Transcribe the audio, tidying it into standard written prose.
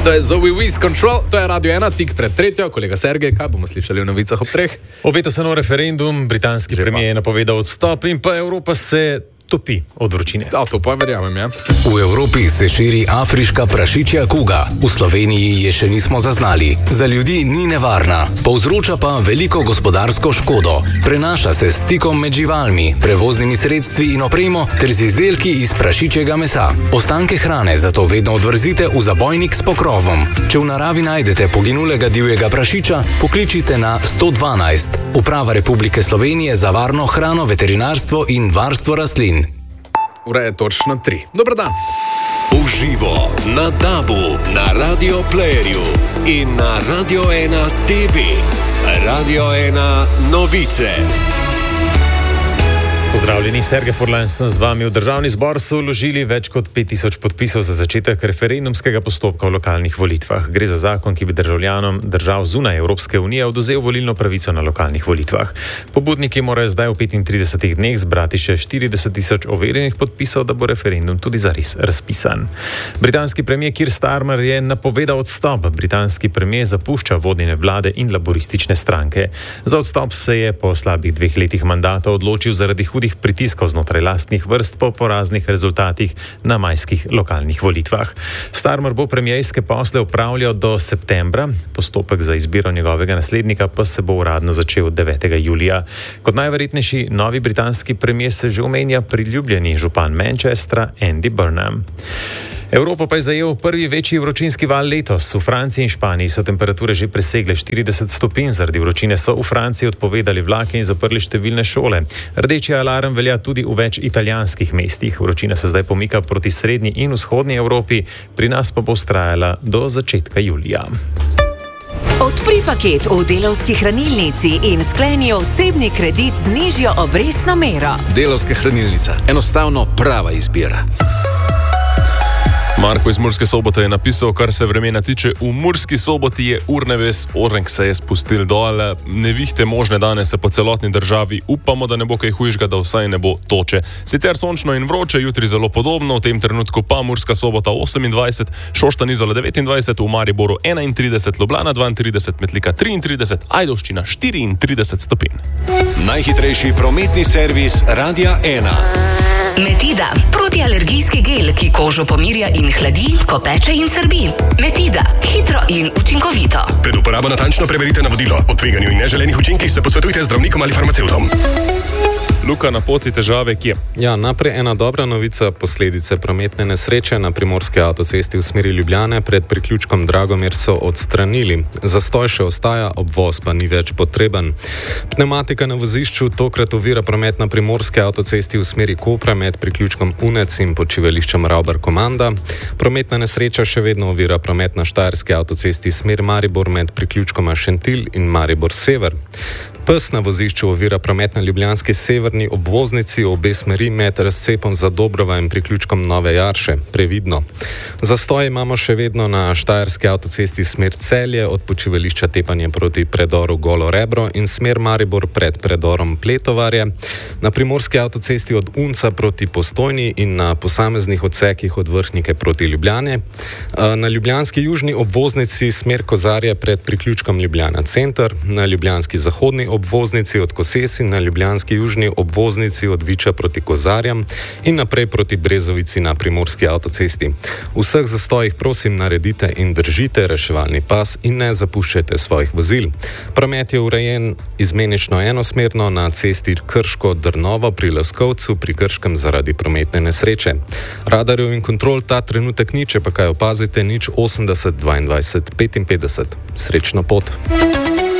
To je Zoe Wiz Control, to je Radio 1, tik pred tretjo. Kolega Sergej, kaj bomo slišali v novicah ob 3? Obeta se nov referendum, britanski premijer je napovedal odstop in pa Evropa se topi od vročine. To pa verjamem, ja. V Evropi se širi afriška prašičja kuga. V Sloveniji je še nismo zaznali. Za ljudi ni nevarna, povzroča pa veliko gospodarsko škodo. Prenaša se s stikom med živalmi, prevoznimi sredstvi in opremo ter z izdelki iz prašičjega mesa. Ostanke hrane zato vedno odvrzite v zabojnik s pokrovom. Če v naravi najdete poginulega divjega prašiča, pokličite na 112. Uprava Republike Slovenije za varno hrano, veterinarstvo in varstvo rastlin. Ura je točno 3. Dobar dan. Uživo na DAB-u, na Radio Playerju in na Radio 1 TV. Radio 1 novice. Pozdravljeni, Sergej Furlan sem z vami. V Državni zbor so vložili več kot 5000 podpisov za začetek referendumskega postopka v lokalnih volitvah. Gre za zakon, ki bi državljanom držav zunaj Evropske unije odvzel volilno pravico na lokalnih volitvah. Pobudniki morajo zdaj v 35 dneh zbrati še 40 000 overjenih podpisov, da bo referendum tudi zares razpisan. Britanski premijer Keir Starmer je napovedal odstop. Britanski premijer zapušča vodenje vlade in laboristične stranke. Za odstop se je po slabih 2 letih mandata odločil zaradi hudih pritiskov znotraj lastnih vrst po poraznih rezultatih na majskih lokalnih volitvah. Starmer bo premierske posle upravljal do septembra, postopek za izbiro njegovega naslednika pa se bo uradno začel 9. julija. Kot najverjetnejši novi britanski premijer se že omenja priljubljeni župan Manchestra Andy Burnham. Evropo pa je zajel prvi večji vročinski val letos. V Franciji in Španiji so temperature že presegle 40 stopinj. Zaradi vročine so v Franciji odpovedali vlake in zaprli številne šole. Rdeči alarm velja tudi v več italijanskih mestih. Vročina se zdaj pomika proti srednji in vzhodni Evropi, pri nas pa bo vztrajala do začetka julija. Odpri paket v Delavski hranilnici in skleni osebni kredit z nižjo obrestno mero. Delavska hranilnica. Enostavno prava izbira. Marko iz Murske Sobote je napisal, kar se vremena tiče, v Murski Soboti je urnebes, orenk se je spustil dol, nevihte možne danes se po celotni državi, upamo, da ne bo kaj hujšega, da vsaj ne bo toče. Sicer sončno in vroče, jutri zelo podobno, v tem trenutku pa Murska Sobota 28, Šoštanj Izola 29, v Mariboru 31, Ljubljana 32, Metlika 33, Ajdovščina 34 stopinj. Najhitrejši prometni servis Radia 1. Metida, protialergijski gel, ki kožo pomirja in hladi, ko peče in srbi. Metida, hitro in učinkovito. Pred uporabo natančno preverite navodilo. O tveganju in neželenih učinkih se posvetujte z zdravnikom ali farmacevtom. Luka, na poti težave kje? Ja, naprej ena dobra novica, posledice prometne nesreče na primorski avtocesti v smeri Ljubljane pred priključkom Dragomir so odstranili. Zastoj še ostaja, obvoz pa ni več potreben. Pneumatika na vozišču tokrat ovira promet na primorski avtocesti v smeri Kopra med priključkom Unec in počivališčem Ravbar Komanda. Prometna nesreča še vedno ovira promet na štajerski avtocesti smer Maribor med priključkoma Šentilj in Maribor Sever. Pes na vozišču ovira promet na ljubljanski severni obvoznici v obe smeri med razcepom za Dobrova in priključkom Nove Jarše. Previdno. Zastoj imamo še vedno na štajerski avtocesti smer Celje od počivališča Tepanje proti predoru Golo Rebro in smer Maribor pred predorom Pletovarje. Na primorski avtocesti od Unca proti Postojni in na posameznih odsekih od Vrhnike proti Ljubljane. Na ljubljanski južni obvoznici smer Kozarje pred priključkom Ljubljana Center, na ljubljanski zahodni obvoznici od Kosesi, na ljubljanski južni obvoznici od Viča proti Kozarjam in naprej proti Brezovici na primorski avtocesti. V vseh zastojih prosim naredite in držite reševalni pas in ne zapuščajte svojih vozil. Promet je urejen izmenično enosmerno na cesti Krško-Drnovo pri Leskovcu pri Krškem zaradi prometne nesreče. Radarjev in kontrol ta trenutek ni, če pa kaj opazite, 080 22 55. Srečno pot!